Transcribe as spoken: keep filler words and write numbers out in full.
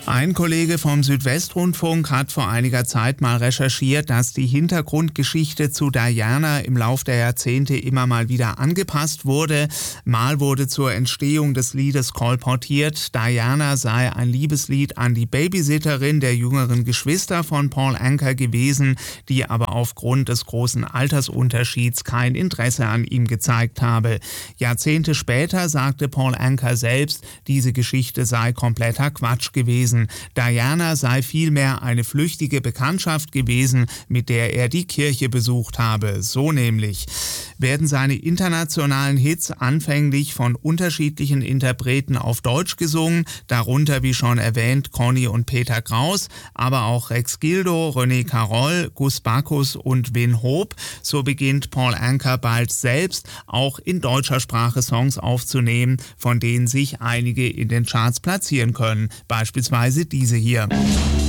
Ein Kollege vom Südwestrundfunk hat vor einiger Zeit mal recherchiert, dass die Hintergrundgeschichte zu Diana im Lauf der Jahrzehnte immer mal wieder angepasst wurde. Mal wurde zur Entstehung des Liedes kolportiert, Diana sei ein Liebeslied an die Babysitterin der jüngeren Geschwister von Paul Anka gewesen, die aber aufgrund des großen Altersunterschieds kein Interesse an ihm gezeigt habe. Jahrzehnte später sagte Paul Anka selbst, diese Geschichte sei kompletter Quatsch gewesen. Diana sei vielmehr eine flüchtige Bekanntschaft gewesen, mit der er die Kirche besucht habe. So nämlich. Werden seine internationalen Hits anfänglich von unterschiedlichen Interpreten auf Deutsch gesungen, darunter wie schon erwähnt Conny und Peter Kraus, aber auch Rex Gildo, René Carol, Gus Bacchus und Win Hope. So beginnt Paul Anka bald selbst auch in deutscher Sprache Songs aufzunehmen, von denen sich einige in den Charts platzieren können. Beispielsweise diese hier.